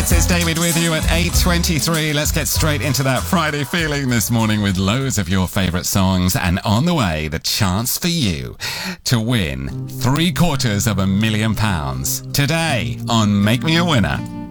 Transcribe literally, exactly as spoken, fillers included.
hits. It's David with you at eight twenty-three. Let's get straight into that Friday feeling this morning with loads of your favourite songs. And on the way, the chance for you to win three quarters of a million pounds today on Make Me a Winner.